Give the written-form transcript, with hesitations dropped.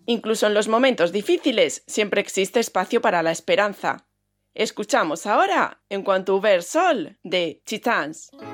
Incluso en los momentos difíciles siempre existe espacio para la esperanza. Escuchamos ahora En cuanto hubiere sol, de Titans.